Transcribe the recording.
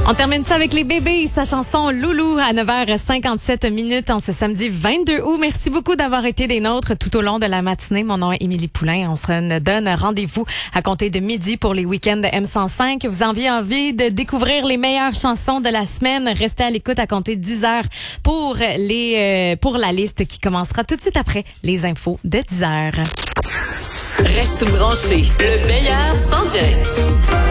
On termine ça avec les bébés, sa chanson Loulou à 9h57 en ce samedi 22 août. Merci beaucoup d'avoir été des nôtres tout au long de la matinée. Mon nom est Émilie Poulain. On se donne rendez-vous à compter de midi pour les week-ends de M105. Vous avez envie de découvrir les meilleures chansons de la semaine? Restez à l'écoute à compter de 10h pour la liste qui commencera tout de suite après les infos de 10h. Reste branché, le meilleur s'en vient.